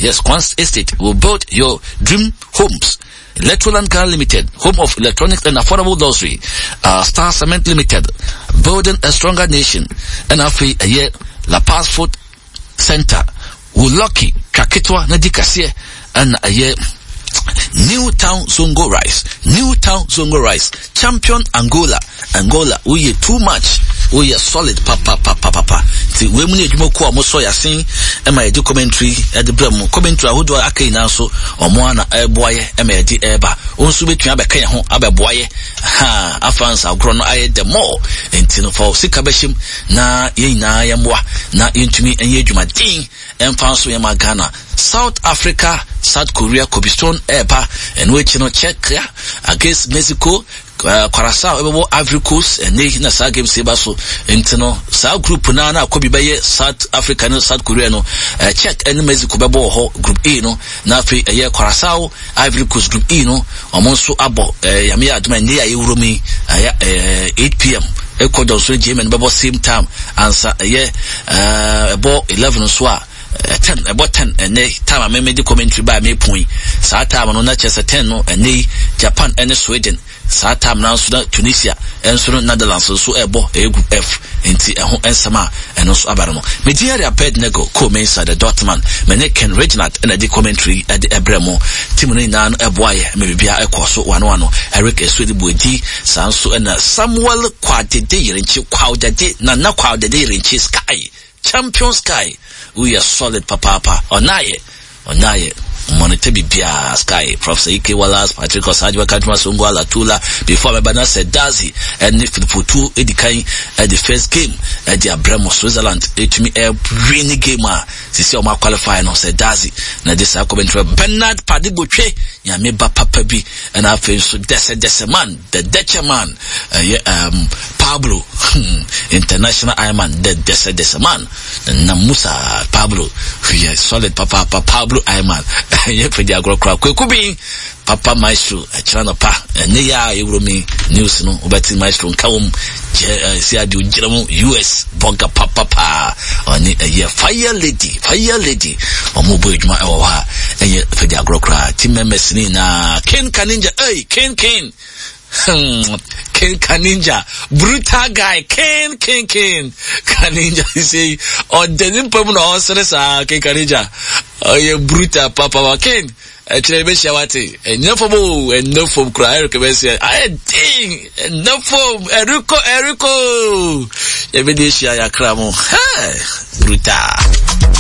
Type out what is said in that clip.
Yes, Quans Estate will build your dream homes. Electroland Car Limited, home of electronic and affordable luxury. Star Cement Limited, building a stronger nation. And after a year, La Paz Food Center, Wuloki, Kakitwa, Nadikasie, and a year, New Town Zongo Rice, Champion Angola, we too much, we are solid, papa. See, we muni jumoko amoso ya sin, ema edu commentary, bremo commentary ahudu ake inanso, omwana boye, ema edi eba, onsu betu abe kenya hon, abe boye, afans agrono aye de more, entino for sikabeshim, na ye na yamwa, na intumi enye juma ding, enfanso yama Ghana, South Africa, South Korea, Kobistone, eba, and we chino check against Mexico, Curacao, Ebo, Ivory Coast, and they na sa game sebaso, intino, sa group na kobi baye South Africa no South Korea no, check and Mexico bebo ho group E no, na fe Curacao, Ivory Coast group E no, omonso abo, yami aduma ndi ya Euromi, 8 p.m. Ecuador so German bebo same time, answer ebo 11 swa. 10 about 10 and time I made the commentary by me point. Sa time no na chese 10 no and Japan and Sweden. Sa time now Sudan, Tunisia and Sudan Netherlands so ebo group F inti ho ensama and also abaramo. Media ped nego co mensa the Dortmund Meneken Reginald and the commentary at the Ebremo Timoni nan eboye maybe bia ekoso 1-1 Eric Eswedi Boedi Sanso and Samuel Kwadede Renchi Kwawdade na Kwawdade Renchi Sky Champion Sky. We are solid papa. Onaye. Monitor Bibia Sky, Professor Ike Wallace, Patrick Osajwa Kajma Sungwala Tula, before my banner said Dazi, and if for 2 Edikai at the first game at the Abramo Switzerland, it me a rainy gamer. This is my qualifying on said Dazi. Now this I comment to Bernard Padibuche, Yameba Papa B, and I feel so Dessa man, the Dutch man, Pablo, International Ironman, the Dessa man, and Namusa Pablo, yes, solid Papa Pablo Ironman. Yepedi agrokra kwekubi papa maestro achirano pa neya Euromi news no obeti maestro nkawom si adi ujiramu US boga papa oni fire lady omubo ejuma ewo ha yepedi agrokra team members ni na Ken Kaninja Ken Kaninja, brutal guy, Ken Kaninja, you say, or the Nimpum no answers are Ken Kaninja, oh, you brutal papa, Ken, Chebeshawati, and no from cry, I ding, and no from Erico, Evidisha Yakramo, brutal.